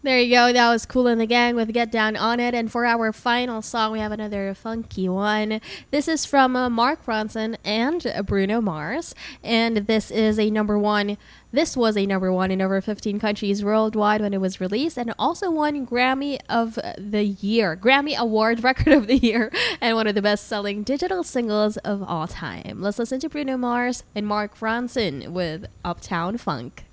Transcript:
There you go. That was Cool and the Gang with Get Down on It. And for our final song, we have another funky one. This is from Mark Ronson and Bruno Mars. And this is a number one. This was a number one in over 15 countries worldwide when it was released, and also won Grammy of the Year, Grammy Award Record of the Year, and one of the best-selling digital singles of all time. Let's listen to Bruno Mars and Mark Ronson with Uptown Funk.